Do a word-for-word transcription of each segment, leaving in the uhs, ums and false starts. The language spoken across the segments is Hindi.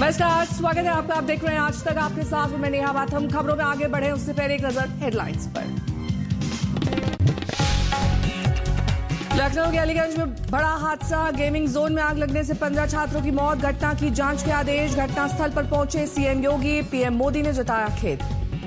नमस्कार, स्वागत है आपका। आप देख रहे हैं आज तक, आपके साथ मैं नेहा बात। हम खबरों में आगे बढ़े उससे पहले एक नजर हेडलाइंस पर। लखनऊ के अलीगंज में बड़ा हादसा, गेमिंग जोन में आग लगने से पंद्रह छात्रों की मौत। घटना की जांच के आदेश। घटनास्थल पर पहुंचे सीएम योगी, पीएम मोदी ने जताया खेद।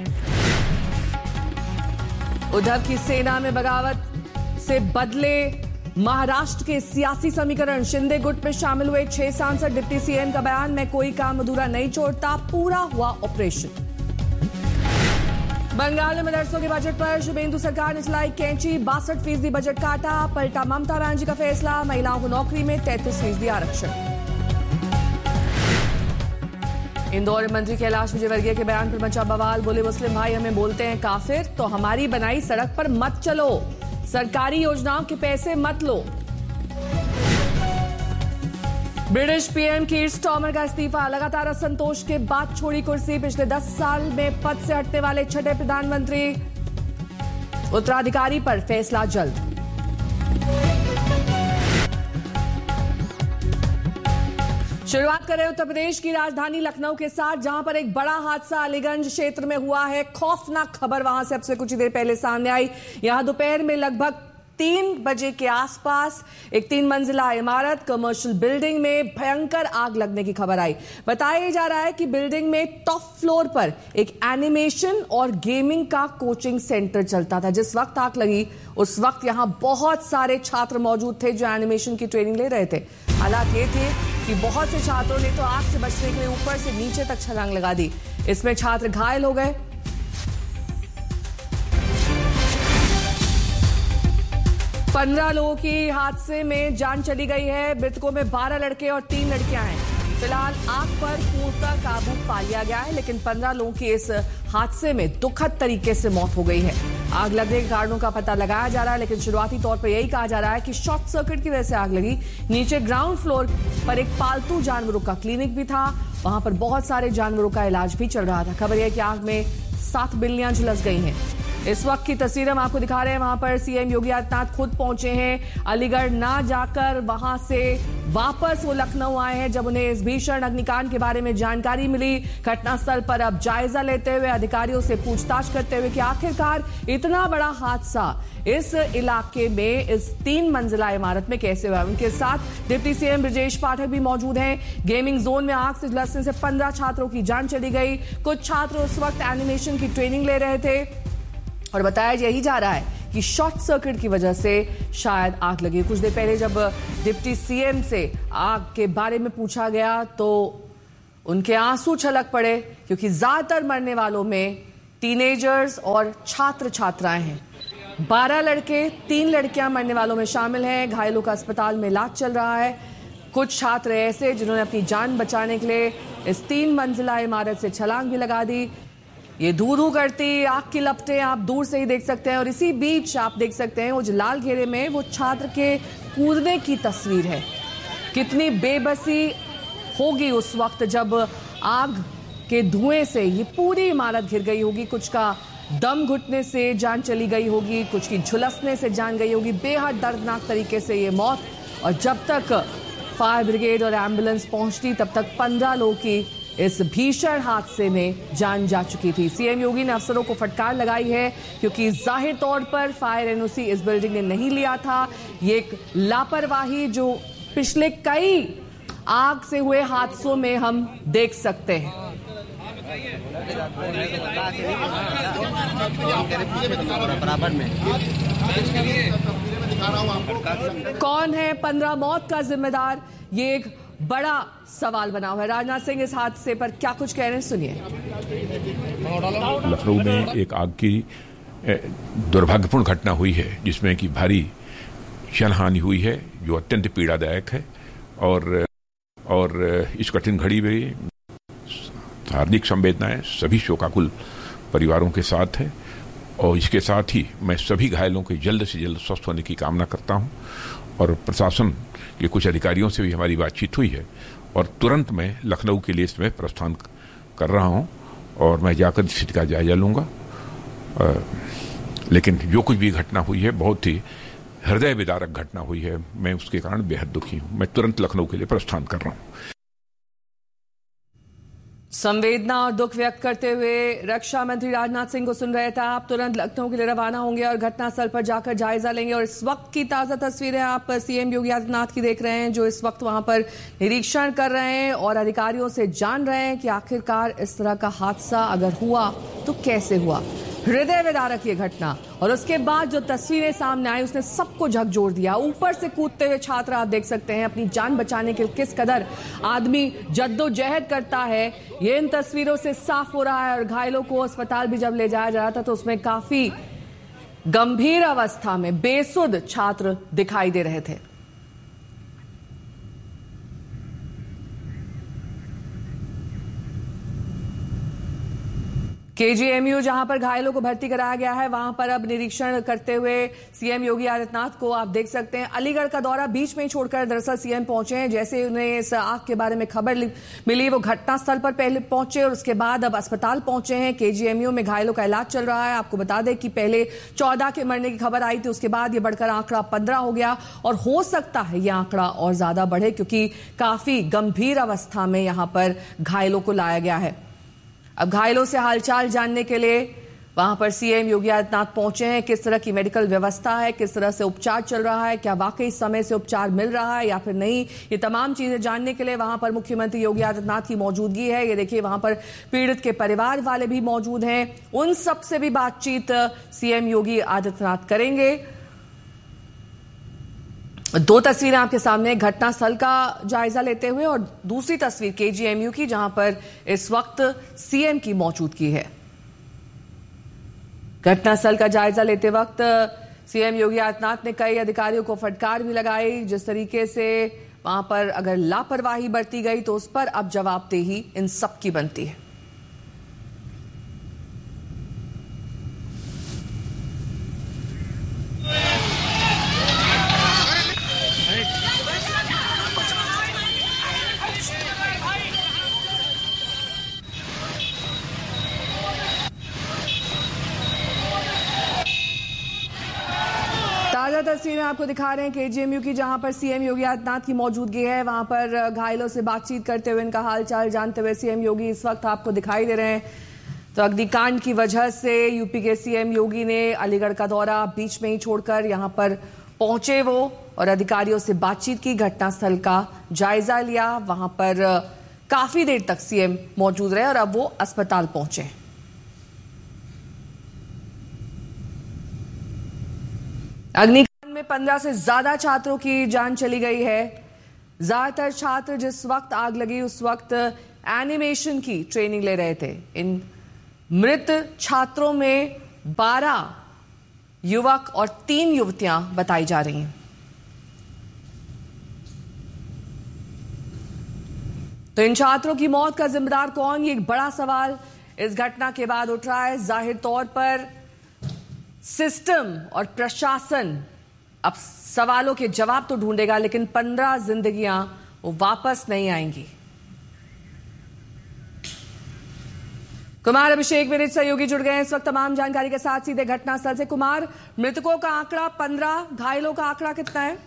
उद्धव की सेना में बगावत से बदले महाराष्ट्र के सियासी समीकरण। शिंदे गुट में शामिल हुए छह सांसद। डिप्टी सीएम का बयान, मैं कोई काम अधूरा नहीं छोड़ता, पूरा हुआ ऑपरेशन। बंगाल में मदरसों के बजट पर शुभेंदु सरकार ने चलाई कैंची। बासठ फीसदी बजट काटा, पलटा ममता बनर्जी का फैसला। महिलाओं को नौकरी में तैंतीस फीसदी आरक्षण। इंदौर मंत्री कैलाश विजयवर्गीय के बयान पर मचा बवाल। बोले, मुस्लिम भाई हमें बोलते हैं काफिर, तो हमारी बनाई सड़क पर मत चलो, सरकारी योजनाओं के पैसे मत लो। ब्रिटिश पीएम कीर स्टार्मर का इस्तीफा। लगातार असंतोष के बाद छोड़ी कुर्सी। पिछले दस साल में पद से हटने वाले छठे प्रधानमंत्री। उत्तराधिकारी पर फैसला जल्द। शुरुआत करें उत्तर प्रदेश की राजधानी लखनऊ के साथ, जहां पर एक बड़ा हादसा अलीगंज क्षेत्र में हुआ है। खौफनाक खबर वहां से अब से कुछ ही देर पहले सामने आई। यहां दोपहर में लगभग तीन बजे के आसपास एक तीन मंजिला इमारत, कमर्शियल बिल्डिंग में भयंकर आग लगने की खबर आई। बताया जा रहा है कि बिल्डिंग में टॉप फ्लोर पर एक एनिमेशन और गेमिंग का कोचिंग सेंटर चलता था। जिस वक्त आग लगी उस वक्त यहां बहुत सारे छात्र मौजूद थे जो एनिमेशन की ट्रेनिंग ले रहे थे। हालात ये थे कि बहुत से छात्रों ने तो आग से बचने के लिए ऊपर से नीचे तक छलांग लगा दी। इसमें छात्र घायल हो गए। पंद्रह लोगों की हादसे में जान चली गई है। मृतकों में बारह लड़के और तीन लड़कियां हैं। फिलहाल आग पर पूर्णतः काबू पा लिया गया है, लेकिन पंद्रह लोगों की इस हादसे में दुखद तरीके से मौत हो गई है। आग लगने के कारणों का पता लगाया जा रहा है, लेकिन शुरुआती तौर पर यही कहा जा रहा है कि शॉर्ट सर्किट की वजह से आग लगी। नीचे ग्राउंड फ्लोर पर एक पालतू जानवरों का क्लिनिक भी था, वहां पर बहुत सारे जानवरों का इलाज भी चल रहा था। खबर यह कि आग में सात बिल्लियां झुलस गई हैं। इस वक्त की तस्वीर हम आपको दिखा रहे हैं। वहां पर सीएम योगी आदित्यनाथ खुद पहुंचे हैं। अलीगढ़ ना जाकर वहां से वापस वो लखनऊ आए हैं जब उन्हें इस भीषण अग्निकांड के बारे में जानकारी मिली। घटनास्थल पर अब जायजा लेते हुए, अधिकारियों से पूछताछ करते हुए कि आखिरकार इतना बड़ा हादसा इस इलाके में इस तीन मंजिला इमारत में कैसे हुआ। उनके साथ डिप्टी सीएम ब्रजेश पाठक भी मौजूद हैं। गेमिंग जोन में आग से झुलसने से पंद्रह छात्रों की जान चली गई। कुछ छात्र उस वक्त एनिमेशन की ट्रेनिंग ले रहे थे और बताया यही जा रहा है कि शॉर्ट सर्किट की वजह से शायद आग लगी। कुछ देर पहले जब डिप्टी सीएम से आग के बारे में पूछा गया तो उनके आंसू छलक पड़े, क्योंकि ज्यादातर मरने वालों में टीनेजर्स और छात्र छात्राएं हैं। बारह लड़के, तीन लड़कियां मरने वालों में शामिल हैं। घायलों का अस्पताल में इलाज चल रहा है। कुछ छात्र ऐसे जिन्होंने अपनी जान बचाने के लिए इस तीन मंजिला इमारत से छलांग भी लगा दी। ये धू धू करती आग की लपटें आप दूर से ही देख सकते हैं। और इसी बीच आप देख सकते हैं वो जो लाल घेरे में वो छात्र के कूदने की तस्वीर है। कितनी बेबसी होगी उस वक्त जब आग के धुएं से ये पूरी इमारत घिर गई होगी। कुछ का दम घुटने से जान चली गई होगी, कुछ की झुलसने से जान गई होगी। बेहद दर्दनाक तरीके से ये मौत। और जब तक फायर ब्रिगेड और एम्बुलेंस पहुंचती तब तक पंद्रह लोगों की इस भीषण हादसे में जान जा चुकी थी। सीएम योगी ने अफसरों को फटकार लगाई है, क्योंकि जाहिर तौर पर फायर एनओसी इस बिल्डिंग ने नहीं लिया था। ये एक लापरवाही जो पिछले कई आग से हुए हादसों में हम देख सकते हैं। कौन है पंद्रह मौत का जिम्मेदार, ये एक बड़ा सवाल बना हुआ है। राजनाथ सिंह इस हादसे पर क्या कुछ कह रहे हैं, सुनिए। लखनऊ में एक आग की दुर्भाग्यपूर्ण घटना हुई है, जिसमें कि भारी जनहानि हुई है, जो अत्यंत पीड़ादायक है। और और इस कठिन घड़ी में हार्दिक संवेदनाएं सभी शोकाकुल परिवारों के साथ है। और इसके साथ ही मैं सभी घायलों के जल्द से जल्द स्वस्थ होने की कामना करता हूं। और प्रशासन के कुछ अधिकारियों से भी हमारी बातचीत हुई है और तुरंत मैं लखनऊ के लिए इसमें प्रस्थान कर रहा हूं और मैं जाकर स्थिति का जायजा लूंगा। लेकिन जो कुछ भी घटना हुई है बहुत ही हृदय विदारक घटना हुई है। मैं उसके कारण बेहद दुखी हूं। मैं तुरंत लखनऊ के लिए प्रस्थान कर रहा हूं। संवेदना और दुख व्यक्त करते हुए रक्षा मंत्री राजनाथ सिंह को सुन रहे थे आप। तुरंत लखनऊ के लिए रवाना होंगे और घटनास्थल पर जाकर जायजा लेंगे। और इस वक्त की ताजा तस्वीरें आप सीएम योगी आदित्यनाथ की देख रहे हैं, जो इस वक्त वहां पर निरीक्षण कर रहे हैं और अधिकारियों से जान रहे हैं कि आखिरकार इस तरह का हादसा अगर हुआ तो कैसे हुआ। हृदय विदारक ये घटना, और उसके बाद जो तस्वीरें सामने आई उसने सबको झकझोर दिया। ऊपर से कूदते हुए छात्र आप देख सकते हैं, अपनी जान बचाने के किस कदर आदमी जद्दोजहद करता है ये इन तस्वीरों से साफ हो रहा है। और घायलों को अस्पताल भी जब ले जाया जा रहा था तो उसमें काफी गंभीर अवस्था में बेसुध छात्र दिखाई दे रहे थे। केजीएमयू जहां पर घायलों को भर्ती कराया गया है, वहां पर अब निरीक्षण करते हुए सीएम योगी आदित्यनाथ को आप देख सकते हैं। अलीगढ़ का दौरा बीच में ही छोड़कर दरअसल सीएम पहुंचे हैं। जैसे उन्हें इस आग के बारे में खबर मिली वो घटनास्थल पर पहले पहुंचे और उसके बाद अब अस्पताल पहुंचे हैं। केजीएमयू में घायलों का इलाज चल रहा है। आपको बता दें कि पहले चौदह के मरने की खबर आई थी, उसके बाद ये बढ़कर आंकड़ा पंद्रह हो गया और हो सकता है ये आंकड़ा और ज्यादा बढ़े, क्योंकि काफी गंभीर अवस्था में यहां पर घायलों को लाया गया है। अब घायलों से हालचाल जानने के लिए वहां पर सीएम योगी आदित्यनाथ पहुंचे हैं। किस तरह की मेडिकल व्यवस्था है, किस तरह से उपचार चल रहा है, क्या वाकई समय से उपचार मिल रहा है या फिर नहीं, ये तमाम चीजें जानने के लिए वहां पर मुख्यमंत्री योगी आदित्यनाथ की मौजूदगी है। ये देखिए वहां पर पीड़ित के परिवार वाले भी मौजूद हैं। उन सब से भी बातचीत सीएम योगी आदित्यनाथ करेंगे। दो तस्वीरें आपके सामने, घटनास्थल का जायजा लेते हुए और दूसरी तस्वीर केजीएमयू की, जहां पर इस वक्त सीएम की मौजूदगी है। घटनास्थल का जायजा लेते वक्त सीएम योगी आदित्यनाथ ने कई अधिकारियों को फटकार भी लगाई। जिस तरीके से वहां पर अगर लापरवाही बरती गई तो उस पर अब जवाबदेही इन सब की बनती है। ताजा तस्वीरें आपको दिखा रहे हैं केजीएमयू की, जहां पर सीएम योगी आदित्यनाथ की मौजूदगी है। वहां पर घायलों से बातचीत करते हुए, इनका हालचाल जानते हुए सीएम योगी इस वक्त आपको दिखाई दे रहे हैं। तो अग्निकांड की वजह से यूपी के सीएम योगी ने अलीगढ़ का दौरा बीच में ही छोड़कर यहां पर पहुंचे वो और अधिकारियों से बातचीत की, घटनास्थल का जायजा लिया। वहां पर काफी देर तक सीएम मौजूद रहे और अब वो अस्पताल पहुंचे। अग्निकांड में पंद्रह से ज्यादा छात्रों की जान चली गई है। ज्यादातर छात्र जिस वक्त आग लगी उस वक्त एनिमेशन की ट्रेनिंग ले रहे थे। इन मृत छात्रों में बारह युवक और तीन युवतियां बताई जा रही हैं। तो इन छात्रों की मौत का जिम्मेदार कौन, ये एक बड़ा सवाल इस घटना के बाद उठ रहा है। जाहिर तौर पर सिस्टम और प्रशासन अब सवालों के जवाब तो ढूंढेगा, लेकिन पंद्रह जिंदगियां वो वापस नहीं आएंगी। कुमार अभिषेक मेरे सहयोगी जुड़ गए हैं इस वक्त तमाम जानकारी के साथ सीधे घटनास्थल से। कुमार, मृतकों का आंकड़ा पंद्रह, घायलों का आंकड़ा कितना है?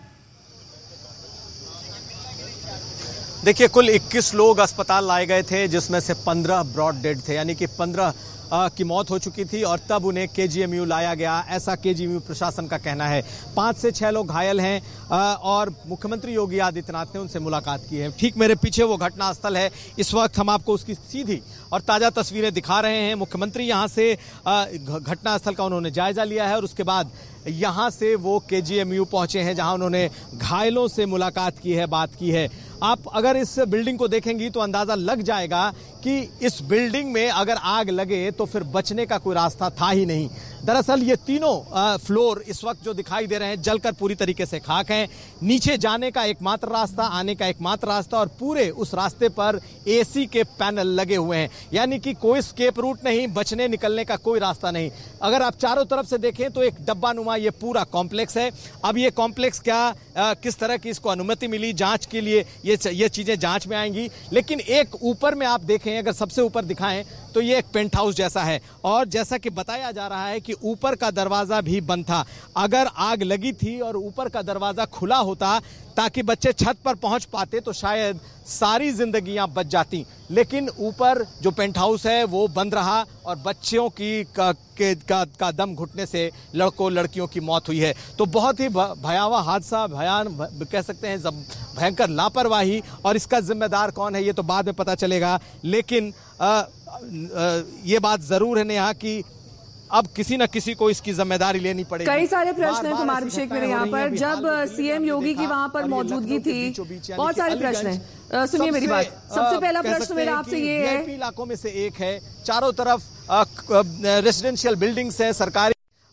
देखिए, कुल इक्कीस लोग अस्पताल लाए गए थे, जिसमें से पंद्रह ब्रॉड डेड थे, यानी कि पंद्रह की मौत हो चुकी थी और तब उन्हें केजीएमयू लाया गया, ऐसा केजीएमयू प्रशासन का कहना है। पांच से छह लोग घायल हैं और मुख्यमंत्री योगी आदित्यनाथ ने उनसे मुलाकात की है। ठीक मेरे पीछे वो घटनास्थल है। इस वक्त हम आपको उसकी सीधी और ताज़ा तस्वीरें दिखा रहे हैं। मुख्यमंत्री यहाँ से घटनास्थल का उन्होंने जायजा लिया है और उसके बाद यहाँ से वो केजीएमयू पहुंचे हैं, जहाँ उन्होंने घायलों से मुलाकात की है, बात की है। आप अगर इस बिल्डिंग को देखेंगी तो अंदाजा लग जाएगा कि इस बिल्डिंग में अगर आग लगे तो फिर बचने का कोई रास्ता था ही नहीं। दरअसल ये तीनों फ्लोर इस वक्त जो दिखाई दे रहे हैं जलकर पूरी तरीके से खाक हैं। नीचे जाने का एकमात्र रास्ता, आने का एकमात्र रास्ता, और पूरे उस रास्ते पर एसी के पैनल लगे हुए हैं, यानी कि कोई स्केप रूट नहीं, बचने निकलने का कोई रास्ता नहीं। अगर आप चारों तरफ से देखें तो एक डब्बा नुमा ये पूरा कॉम्प्लेक्स है। अब ये कॉम्प्लेक्स क्या आ, किस तरह की इसको अनुमति मिली, जांच के लिए ये ये चीजें जांच में आएंगी। लेकिन एक ऊपर में आप देखें, अगर सबसे ऊपर दिखाएं तो ये एक पेंट हाउस जैसा है और जैसा कि बताया जा रहा है कि कि ऊपर का दरवाजा भी बंद था। अगर आग लगी थी और ऊपर का दरवाजा खुला होता ताकि बच्चे छत पर पहुंच पाते तो शायद सारी जिंदगियां बच जाती, लेकिन ऊपर जो पेंट हाउस है वो बंद रहा और बच्चियों की का, के, का, का दम घुटने से लड़कों लड़कियों की मौत हुई है। तो बहुत ही भयावह हादसा, भयान कह सकते हैं भयंकर लापरवाही, और इसका जिम्मेदार कौन है ये तो बाद में पता चलेगा। लेकिन आ, आ, ये बात जरूर है नेहा कि अब किसी न किसी को इसकी जिम्मेदारी लेनी पड़ेगी। कई सारे प्रश्न हैं कुमार अभिषेक मेरे यहाँ पर, जब सीएम योगी की वहां पर मौजूदगी थी, बहुत सारे प्रश्न हैं। सुनिए मेरी बात, सबसे पहला प्रश्न मेरा आपसे ये है, इलाकों में से एक है, चारों तरफ रेसिडेंशियल बिल्डिंग्स है, सरकारी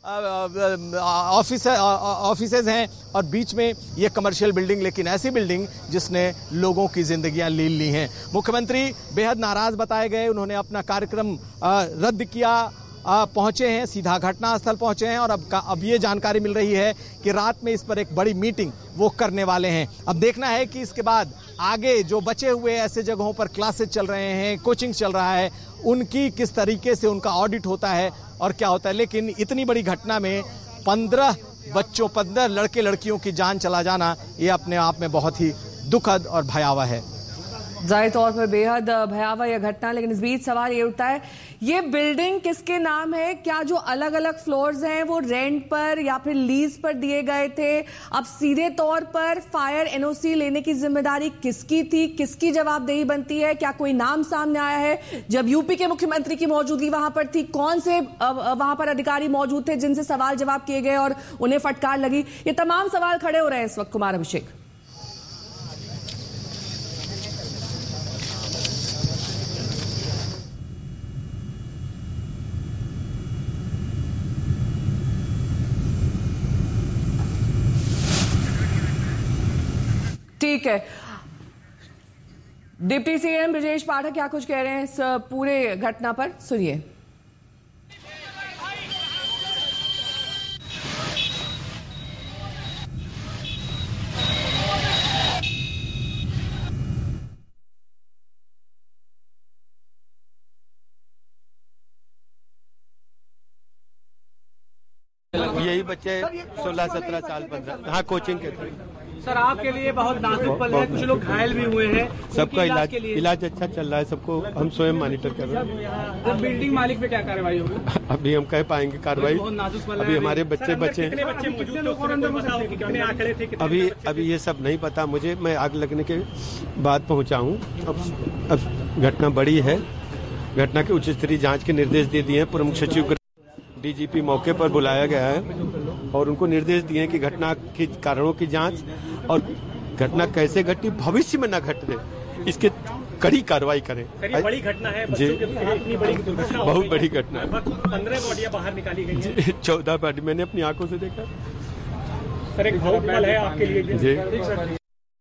ऑफिस ऑफिसेज हैं और बीच में ये कमर्शियल बिल्डिंग, लेकिन ऐसी बिल्डिंग जिसने लोगों की जिंदगियां ले ली हैं। मुख्यमंत्री बेहद नाराज बताए गए, उन्होंने अपना कार्यक्रम रद्द किया, पहुंचे हैं, सीधा घटनास्थल पहुंचे हैं और अब अब ये जानकारी मिल रही है कि रात में इस पर एक बड़ी मीटिंग वो करने वाले हैं। अब देखना है कि इसके बाद आगे जो बचे हुए ऐसे जगहों पर क्लासेस चल रहे हैं, कोचिंग चल रहा है, उनकी किस तरीके से उनका ऑडिट होता है और क्या होता है। लेकिन इतनी बड़ी घटना में पंद्रह बच्चों पंद्रह लड़के लड़कियों की जान चला जाना ये अपने आप में बहुत ही दुखद और भयावह है। जाहिर तौर पर बेहद भयावह यह घटना, लेकिन इस बीच सवाल ये उठता है ये बिल्डिंग किसके नाम है? क्या जो अलग अलग फ्लोर्स हैं वो रेंट पर या फिर लीज पर दिए गए थे? अब सीधे तौर पर फायर एनओसी लेने की जिम्मेदारी किसकी थी, किसकी जवाबदेही बनती है? क्या कोई नाम सामने आया है? जब यूपी के मुख्यमंत्री की मौजूदगी वहां पर थी, कौन से वहां पर अधिकारी मौजूद थे जिनसे सवाल जवाब किए गए और उन्हें फटकार लगी? ये तमाम सवाल खड़े हो रहे हैं इस वक्त कुमार अभिषेक। ठीक है, डिप्टी सीएम ब्रजेश पाठक क्या कुछ कह रहे हैं इस पूरे घटना पर, सुनिए। यही बच्चे सोलह सत्रह साल पंद्रह हाँ कोचिंग के थे। सर आपके लिए बहुत नाजुक पल है, कुछ लोग घायल भी हुए हैं, सबका इलाज इलाज अच्छा चल रहा है, सबको हम स्वयं मॉनिटर कर रहे हैं। तो बिल्डिंग मालिक पे क्या कार्रवाई होगी? अभी हम कह पाएंगे कार्रवाई, अभी हमारे बच्चे बचे अभी अभी ये सब नहीं पता मुझे, मैं आग लगने के बाद पहुंचा हूँ। अब अब घटना बड़ी है, घटना के उच्च स्तरीय जाँच के निर्देश दे दिए हैं। प्रमुख सचिव डीजीपी मौके पर बुलाया गया है और उनको निर्देश दिए हैं कि घटना के कारणों की जांच और घटना कैसे घटी, भविष्य में न घटने, इसके कड़ी कार्रवाई करें। बड़ी घटना है जी, इतनी बड़ी दुर्घटना, बहुत बड़ी घटना है। पंद्रह बॉडियां बाहर निकाली गई हैं। चौदह बॉडी मैंने अपनी आंखों से देखा। सर एक भावुक पल है आपके लिए जी।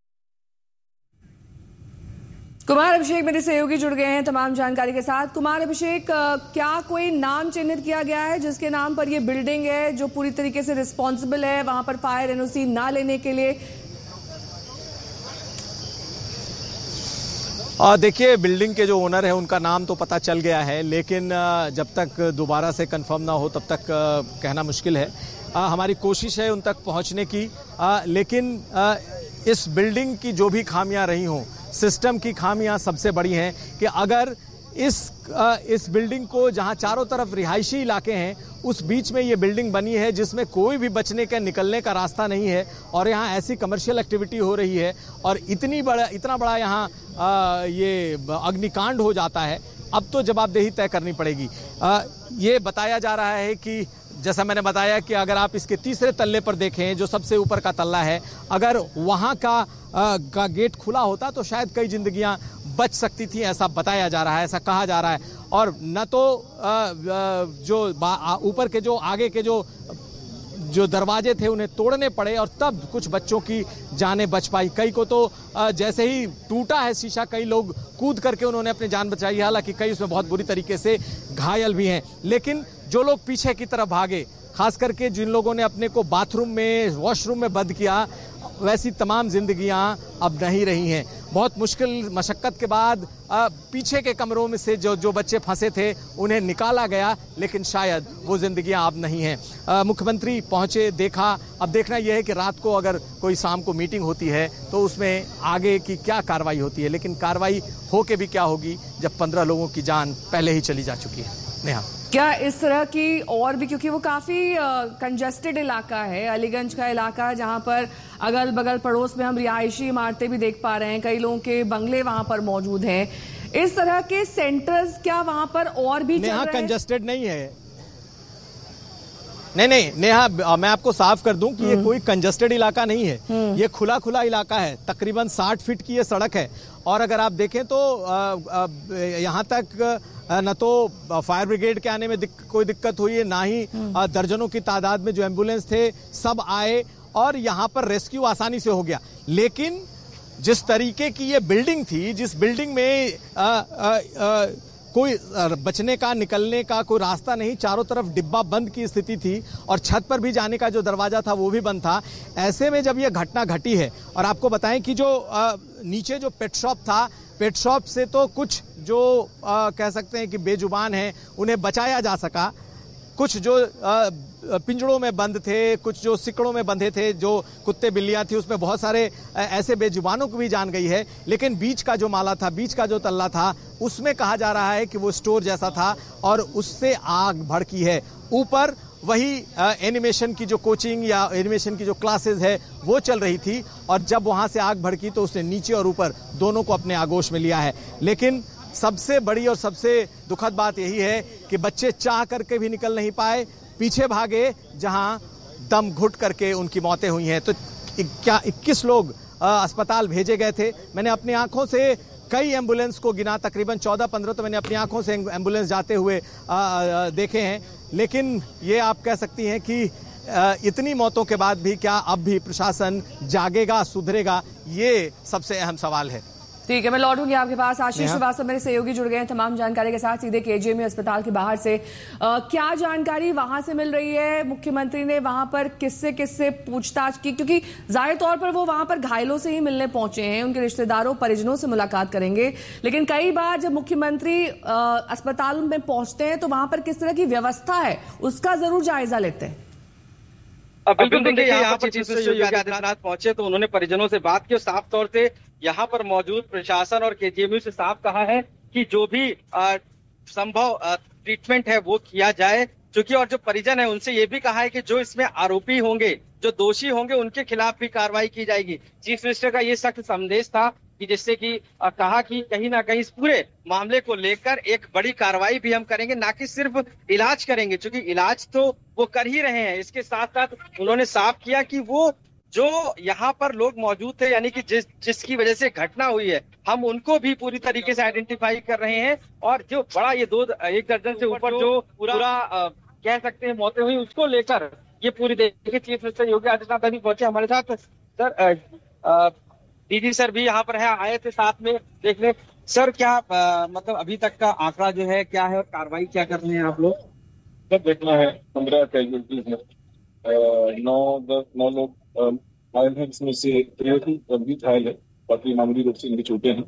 कुमार अभिषेक मेरे सहयोगी जुड़ गए हैं तमाम जानकारी के साथ। कुमार अभिषेक, क्या कोई नाम चिन्हित किया गया है जिसके नाम पर ये बिल्डिंग है जो पूरी तरीके से रिस्पॉन्सिबल है वहां पर फायर एनओसी ना लेने के लिए? देखिए, बिल्डिंग के जो ओनर है उनका नाम तो पता चल गया है, लेकिन जब तक दोबारा से कंफर्म ना हो तब तक कहना मुश्किल है। आ, हमारी कोशिश है उन तक पहुंचने की, आ, लेकिन आ, इस बिल्डिंग की जो भी खामियां रही हों, सिस्टम की खामियां सबसे बड़ी हैं कि अगर इस आ, इस बिल्डिंग को, जहां चारों तरफ रिहायशी इलाके हैं, उस बीच में ये बिल्डिंग बनी है जिसमें कोई भी बचने का निकलने का रास्ता नहीं है और यहाँ ऐसी कमर्शियल एक्टिविटी हो रही है और इतनी बड़ा इतना बड़ा यहाँ ये अग्निकांड हो जाता है, अब तो जवाबदेही तय करनी पड़ेगी। आ, ये बताया जा रहा है कि जैसा मैंने बताया कि अगर आप इसके तीसरे तल्ले पर देखें, जो सबसे ऊपर का तल्ला है, अगर वहाँ का, आ, का गेट खुला होता तो शायद कई जिंदगियां बच सकती थी, ऐसा बताया जा रहा है, ऐसा कहा जा रहा है। और न तो आ, आ, जो ऊपर के जो आगे के जो जो दरवाजे थे उन्हें तोड़ने पड़े और तब कुछ बच्चों की जानें बच पाई। कई को तो जैसे ही टूटा है शीशा, कई लोग कूद करके उन्होंने अपनी जान बचाई, हालांकि कई उसमें बहुत बुरी तरीके से घायल भी हैं। लेकिन जो लोग पीछे की तरफ भागे, खास करके जिन लोगों ने अपने को बाथरूम में, वॉशरूम में बंद किया, वैसी तमाम जिंदगियां अब नहीं रही हैं। बहुत मुश्किल मशक्कत के बाद पीछे के कमरों में से जो जो बच्चे फंसे थे उन्हें निकाला गया, लेकिन शायद वो जिंदगियां अब नहीं हैं। मुख्यमंत्री पहुंचे, देखा। अब देखना यह है कि रात को अगर कोई शाम को मीटिंग होती है तो उसमें आगे की क्या कार्रवाई होती है, लेकिन कार्रवाई हो के भी क्या होगी जब पंद्रह लोगों की जान पहले ही चली जा चुकी है। नेहा, क्या इस तरह की और भी, क्योंकि वो काफी कंजेस्टेड इलाका है, अलीगंज का इलाका, जहां पर अगल बगल पड़ोस में हम रिहायशी इमारतें भी देख पा रहे हैं, कई लोगों के बंगले वहां पर मौजूद हैं। इस तरह के सेंटर्स क्या वहां पर और भी चल रहे हैं? कंजेस्टेड नहीं है। नहीं नहीं नेहा, मैं आपको साफ कर दूं कि ये कोई कंजेस्टेड इलाका नहीं है, ये खुला खुला इलाका है। तकरीबन साठ फीट की ये सड़क है और अगर आप देखें तो यहाँ तक न तो फायर ब्रिगेड के आने में दिक, कोई दिक्कत हुई है, ना ही दर्जनों की तादाद में जो एम्बुलेंस थे सब आए और यहाँ पर रेस्क्यू आसानी से हो गया। लेकिन जिस तरीके की ये बिल्डिंग थी, जिस बिल्डिंग में आ, आ, आ, कोई बचने का, निकलने का कोई रास्ता नहीं, चारों तरफ डिब्बा बंद की स्थिति थी और छत पर भी जाने का जो दरवाजा था वो भी बंद था। ऐसे में जब ये घटना घटी है, और आपको बताएं कि जो आ, नीचे जो पेट शॉप था, पेट शॉप से तो कुछ जो आ, कह सकते हैं कि बेजुबान हैं उन्हें बचाया जा सका, कुछ जो आ, पिंजड़ों में बंद थे, कुछ जो सिकड़ों में बंधे थे, जो कुत्ते बिल्लियां थी, उसमें बहुत सारे ऐसे बेजुबानों को भी जान गई है। लेकिन बीच का जो माला था, बीच का जो तल्ला था, उसमें कहा जा रहा है कि वो स्टोर जैसा था और उससे आग भड़की है। ऊपर वही एनिमेशन की जो कोचिंग या एनिमेशन की जो क्लासेस है वो चल रही थी और जब वहां से आग भड़की तो उसने नीचे और ऊपर दोनों को अपने आगोश में लिया है। लेकिन सबसे बड़ी और सबसे दुखद बात यही है कि बच्चे चाह करके भी निकल नहीं पाए, पीछे भागे जहां दम घुट करके उनकी मौतें हुई हैं। तो क्या इक्कीस लोग अस्पताल भेजे गए थे। मैंने अपनी आंखों से कई एम्बुलेंस को गिना, तकरीबन चौदह पंद्रह तो मैंने अपनी आंखों से एम्बुलेंस जाते हुए आ, आ, देखे हैं। लेकिन ये आप कह सकती हैं कि आ, इतनी मौतों के बाद भी क्या अब भी प्रशासन जागेगा, सुधरेगा, ये सबसे अहम सवाल है। ठीक है, मैं लौटूंगी आपके पास। आशीष श्रीवास्तव मेरे सहयोगी जुड़ गए हैं तमाम जानकारी के साथ सीधे केजीएमयू अस्पताल के बाहर से। आ, क्या जानकारी वहां से मिल रही है? मुख्यमंत्री ने वहां पर किससे किससे पूछताछ की? क्योंकि जाहिर तौर पर वो वहां पर घायलों से ही मिलने पहुंचे हैं, उनके रिश्तेदारों परिजनों से मुलाकात करेंगे। लेकिन कई बार जब मुख्यमंत्री अस्पताल में पहुंचते हैं तो वहां पर किस तरह की व्यवस्था है उसका जरूर जायजा लेते हैं। बिल्कुल, देखिए यहाँ पर चीफ मिनिस्टर योगी आदित्यनाथ पहुंचे तो उन्होंने परिजनों से बात की और साफ तौर से यहाँ पर मौजूद प्रशासन और केजीएमयू से साफ कहा है कि जो भी संभव ट्रीटमेंट है वो किया जाए। चूंकि और जो परिजन है उनसे ये भी कहा है कि जो इसमें आरोपी होंगे, जो दोषी होंगे, उनके खिलाफ भी कार्रवाई की जाएगी। चीफ मिनिस्टर का ये सख्त संदेश था कि जिससे कि कहा कि कहीं ना कहीं इस पूरे मामले को लेकर एक बड़ी कार्रवाई भी हम करेंगे, ना कि सिर्फ इलाज करेंगे, क्योंकि इलाज तो वो कर ही रहे हैं। इसके साथ साथ उन्होंने साफ किया कि वो जो यहाँ पर लोग मौजूद थे, यानी कि जिस जिसकी वजह से घटना हुई है, हम उनको भी पूरी तरीके से आइडेंटिफाई कर रहे हैं। और जो बड़ा ये दो एक दर्जन से ऊपर जो पूरा कह सकते हैं मौतें हुई, उसको लेकर ये पूरी देखिए चीफ मिनिस्टर योगी आदित्यनाथ भी पहुंचे हमारे साथ। सर, डीजी सर भी यहाँ पर है, आए थे साथ में देखने। सर, क्या आ, मतलब अभी तक का आंकड़ा जो है क्या है और कार्रवाई क्या कर रहे हैं आप लोग? सब देखना है। पंद्रह कैजुअलिटीज है, नौ दस नौ लोग घायल हैं, जिसमें से गंभीर घायल है, बाकी मामूली रूप से इनकी चोटें हैं।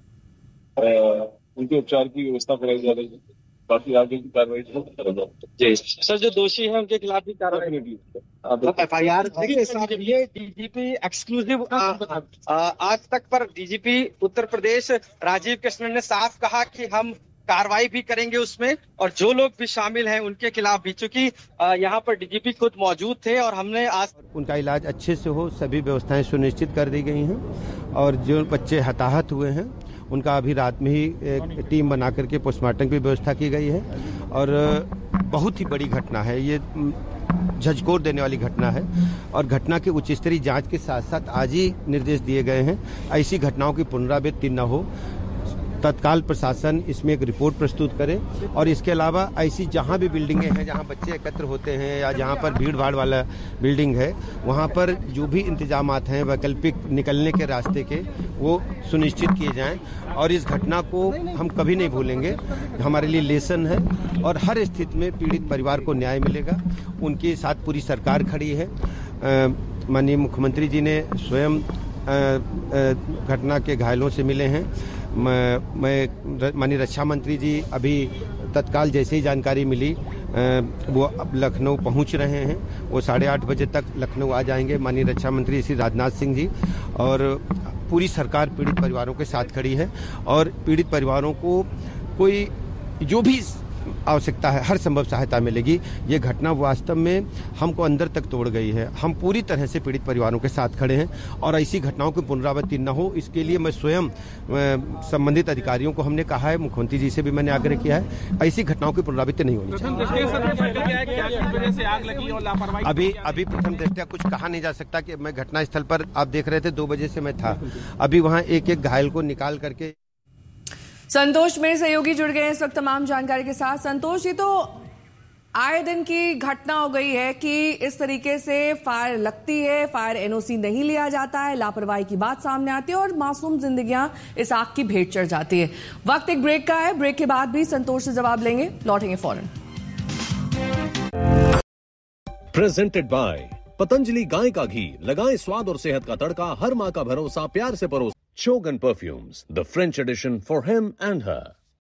उनके उपचार की व्यवस्था कराई जा रही है, बाकी आगे की कार्रवाई जी। सर, जो दोषी है उनके खिलाफ भी कार्रवाई, एफ आई आर। देखिए, ये डीजीपी एक्सक्लूसिव आज तक पर डीजीपी उत्तर प्रदेश राजीव कृष्णन ने साफ कहा कि हम कार्रवाई भी करेंगे उसमें, और जो लोग भी शामिल हैं उनके खिलाफ भी, चूंकि यहाँ पर डीजीपी खुद मौजूद थे और हमने आज उनका इलाज अच्छे से हो, सभी व्यवस्थाएं सुनिश्चित कर दी गई हैं। और जो बच्चे हताहत हुए हैं उनका अभी रात में ही एक टीम बना करके पोस्टमार्टम की व्यवस्था की गई है। और बहुत ही बड़ी घटना है ये, झकझोर देने वाली घटना है, और घटना की उच्च स्तरीय जांच के साथ साथ आज ही निर्देश दिए गए हैं ऐसी घटनाओं की पुनरावृत्ति न हो। तत्काल प्रशासन इसमें एक रिपोर्ट प्रस्तुत करे, और इसके अलावा ऐसी जहां भी बिल्डिंगें हैं जहां बच्चे एकत्र होते हैं या जहां पर भीड़ भाड़ वाला बिल्डिंग है, वहां पर जो भी इंतजामात हैं वैकल्पिक निकलने के रास्ते के, वो सुनिश्चित किए जाएं। और इस घटना को हम कभी नहीं भूलेंगे, हमारे लिए लेसन है, और हर स्थिति में पीड़ित परिवार को न्याय मिलेगा। उनके साथ पूरी सरकार खड़ी है। माननीय मुख्यमंत्री जी ने स्वयं घटना के घायलों से मिले हैं। मैं, मैं माननीय रक्षा मंत्री जी अभी तत्काल जैसे ही जानकारी मिली वो अब लखनऊ पहुंच रहे हैं। वो साढ़े आठ बजे तक लखनऊ आ जाएंगे। माननीय रक्षा मंत्री श्री राजनाथ सिंह जी और पूरी सरकार पीड़ित परिवारों के साथ खड़ी है और पीड़ित परिवारों को कोई जो भी आवश्यकता है हर संभव सहायता मिलेगी। ये घटना वास्तव में हमको अंदर तक तोड़ गई है। हम पूरी तरह से पीड़ित परिवारों के साथ खड़े हैं और ऐसी घटनाओं की पुनरावृत्ति न हो इसके लिए मैं स्वयं संबंधित अधिकारियों को हमने कहा है, मुख्यमंत्री जी से भी मैंने आग्रह किया है, ऐसी घटनाओं की पुनरावृत्ति नहीं होनी चाहिए। अभी अभी प्रथम दृष्टया कुछ कहा नहीं जा सकता कि मैं घटनास्थल पर आप देख रहे थे दो बजे से मैं था। अभी वहाँ एक एक घायल को निकाल करके संतोष मेरे सहयोगी जुड़ गए इस वक्त तमाम जानकारी के साथ। संतोष, ये तो आए दिन की घटना हो गई है कि इस तरीके से फायर लगती है, फायर एनओसी नहीं लिया जाता है, लापरवाही की बात सामने आती है और मासूम जिंदगियां इस आग की भेंट चढ़ जाती है। वक्त एक ब्रेक का है, ब्रेक के बाद भी संतोष से जवाब लेंगे, लौटेंगे फौरन। प्रेजेंटेड बाय पतंजलि गाय का घी, लगाएं स्वाद और सेहत का तड़का, हर माँ का भरोसा, प्यार से परोस। Shogun Perfumes, the French edition for him and her.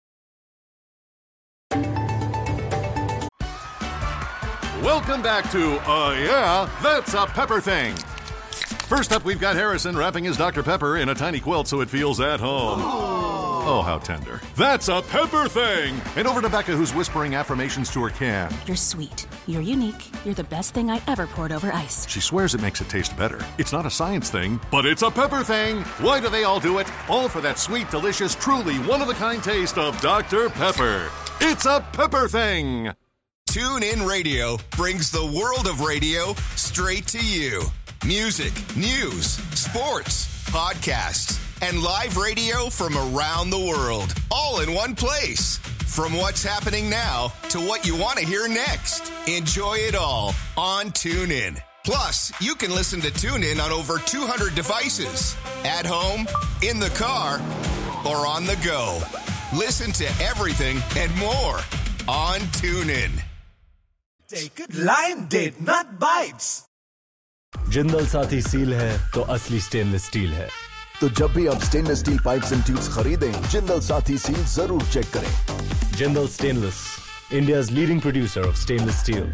Welcome back to Uh Yeah, That's a Pepper Thing. First up, we've got Harrison wrapping his Doctor Pepper in a tiny quilt so it feels at home. Oh, how tender. That's a pepper thing. And over to Becca, who's whispering affirmations to her can. You're sweet. You're unique. You're the best thing I ever poured over ice. She swears it makes it taste better. It's not a science thing, but it's a pepper thing. Why do they all do it? All for that sweet, delicious, truly one-of-a-kind taste of Doctor Pepper. It's a pepper thing. Tune In Radio brings the world of radio straight to you. Music, news, sports, podcasts, and live radio from around the world, all in one place. From what's happening now to what you want to hear next. Enjoy it all on TuneIn. Plus, you can listen to TuneIn on over two hundred devices. At home, in the car, or on the go. Listen to everything and more on TuneIn. Take it Lion Date Nut Bites. Jindal साथी सील है तो असली स्टेनलेस स्टील है। तो जब भी आप stainless steel pipes and tubes खरीदें, जिंदल साथी सील जरूर चेक करें। Jindal stainless, India's leading producer of stainless steel.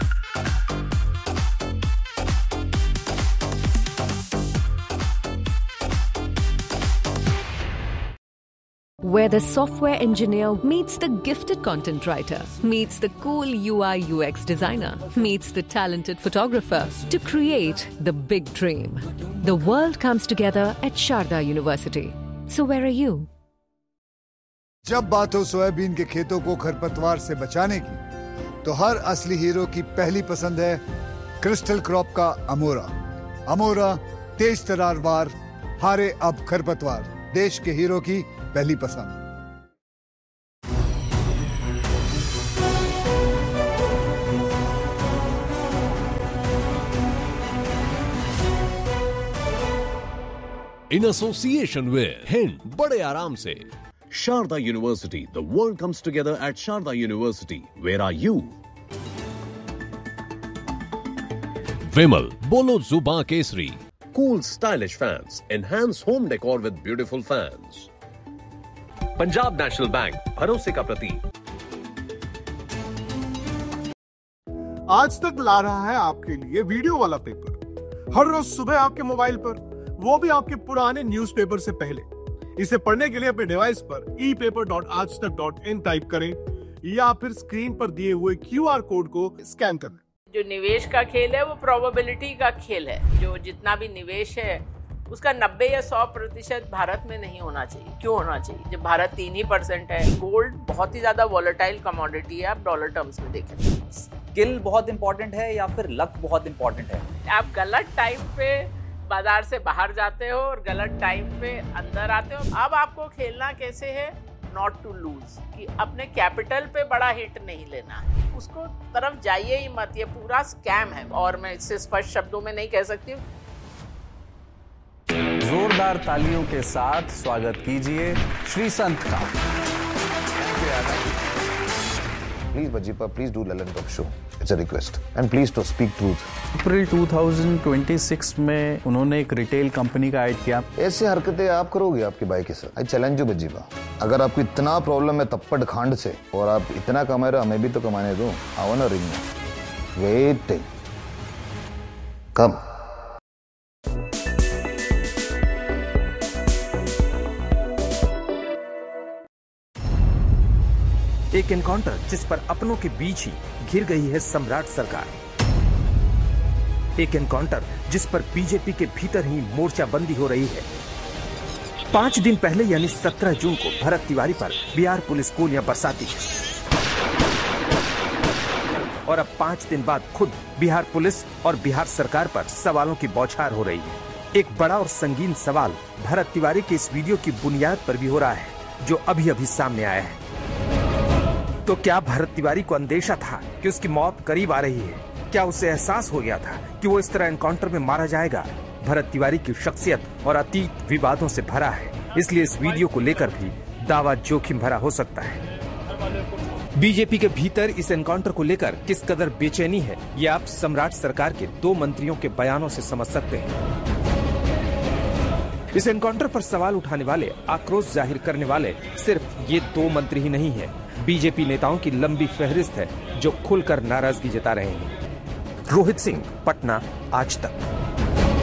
Where the software engineer meets the gifted content writer, meets the cool U I U X designer, meets the talented photographer to create the big dream. The world comes together at Sharda University. So where are you? जब बात हो सोयाबीन के खेतों को खरपतवार से बचाने की, तो हर असली हीरो की पहली पसंद है क्रिस्टल क्रॉप का अमोरा। अमोरा तेज तरार वार, हारे अब खरपतवार, देश के हीरो की पहली पसंद। In association with Hind, बड़े आराम से Sharda University. The world comes together at Sharda University. Where are you? Vimal, bolo Zuba Kesri. Cool, stylish fans. Enhance home decor with beautiful fans. Punjab national bank, भरोसे का प्रतीक। आज तक ला रहा है आपके लिए वीडियो वाला पेपर, हर रोज सुबह आपके मोबाइल पर, वो भी आपके पुराने न्यूज़पेपर से पहले। इसे पढ़ने के लिए अपने डिवाइस पर ई पेपर डॉट आज तक डॉट इन टाइप करें या फिर स्क्रीन पर दिए हुए क्यू आर कोड को स्कैन करें। जो निवेश का खेल है वो प्रोबेबिलिटी का खेल है। जो जितना भी निवेश है उसका नब्बे या सौ प्रतिशत भारत में नहीं होना चाहिए। क्यों होना चाहिए जब भारत तीन ही परसेंट है? गोल्ड बहुत ही ज्यादा वॉलेटाइल कमोडिटी है, आप डॉलर टर्म्स में देखें। स्किल बहुत इंपॉर्टेंट है या फिर लक बहुत इंपॉर्टेंट है? आप गलत टाइम पे बाजार से बाहर जाते हो और गलत टाइम पे अंदर आते हो। अब आपको खेलना कैसे है? नॉट टू लूज, कि अपने कैपिटल पे बड़ा हिट नहीं लेना है, उसको तरफ जाइए ही मत। ये पूरा स्कैम है और मैं इससे स्पष्ट शब्दों में नहीं कह सकती हूँ। जोरदार तालियों के साथ स्वागत कीजिए श्री संत का। Please बजीपा, please do Lalan talk show. It's a request. And please to speak truth. अप्रैल दो हज़ार छब्बीस में उन्होंने एक रिटेल कंपनी का ऐड किया। ऐसी हरकतें आप करोगे आपकी बाइक के साथ? I challenge you बजीबा। अगर आपको इतना प्रॉब्लम है तप्पड़ खांड से और आप इतना कमा रहे हो, हमें भी तो कमाने दो। आओ ना रिंग में। वेट कम। एक एनकाउंटर जिस पर अपनों के बीच ही घिर गई है सम्राट सरकार। एक एनकाउंटर जिस पर बीजेपी के भीतर ही मोर्चाबंदी हो रही है। पांच दिन पहले यानी सत्रह जून को भरत तिवारी पर बिहार पुलिस गोलियां बरसाती है और अब पांच दिन बाद खुद बिहार पुलिस और बिहार सरकार पर सवालों की बौछार हो रही है। एक बड़ा और संगीन सवाल भरत तिवारी के इस वीडियो की बुनियाद पर भी हो रहा है, जो अभी अभी सामने आया है। तो क्या भरत तिवारी को अंदेशा था कि उसकी मौत करीब आ रही है? क्या उसे एहसास हो गया था कि वो इस तरह एनकाउंटर में मारा जाएगा? भरत तिवारी की शख्सियत और अतीत विवादों से भरा है, इसलिए इस वीडियो को लेकर भी दावा जोखिम भरा हो सकता है। बीजेपी के भीतर इस एनकाउंटर को लेकर किस कदर बेचैनी है, ये आप सम्राट सरकार के दो मंत्रियों के बयानों से समझ सकते हैं। इस एनकाउंटर पर सवाल उठाने वाले, आक्रोश जाहिर करने वाले सिर्फ ये दो मंत्री ही नहीं है। बीजेपी नेताओं की लंबी फहरिस्त है जो खुलकर नाराजगी जता रहे हैं। रोहित सिंह, पटना, आज तक।